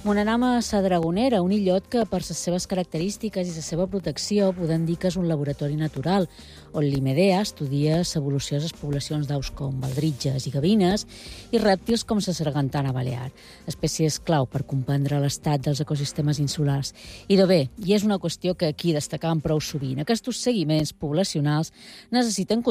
Monanam a Sa Dragonera, un illot que per les seves característiques i la seva protecció podem dir que és un laboratori natural, on l'IMEDEA estudia l'evolució de les poblacions d'aus com baldritges i gavines i rèptils com la sargantana balear, espècies clau per comprendre l'estat dels ecosistemes insulars. I de bé, i és una qüestió que aquí destacàvem prou sovint, aquests seguiments poblacionals necessiten